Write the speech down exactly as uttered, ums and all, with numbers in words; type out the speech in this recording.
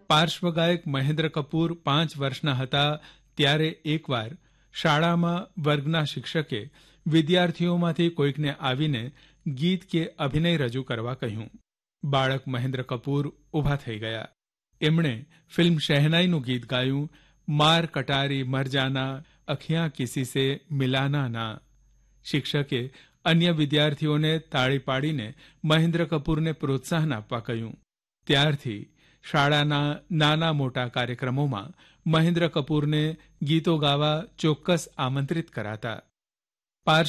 પાર્શ્વગાયક મહેન્દ્ર કપૂર પાંચ વર્ષના હતા ત્યારે એકવાર શાળામાં વર્ગના શિક્ષકે વિદ્યાર્થીઓમાંથી કોઈકને આવીને ગીત કે અભિનય રજૂ કરવા કહ્યું. બાળક મહેન્દ્ર કપૂર ઊભા થઈ ગયા. એમણે ફિલ્મ શહેનાઈનું ગીત ગાયું, માર કટારી મર જાના અખિયાં કિસી સે મિલાના ના. શિક્ષકે અન્ય વિદ્યાર્થીઓને તાળી પાડીને મહેન્દ્ર કપૂરને પ્રોત્સાહન આપવા કહ્યું. ત્યારથી શાળાના નાના મોટા કાર્યક્રમોમાં મહેન્દ્ર કપૂરને ગીતો ગાવા ચોક્કસ આમંત્રિત કરાતા.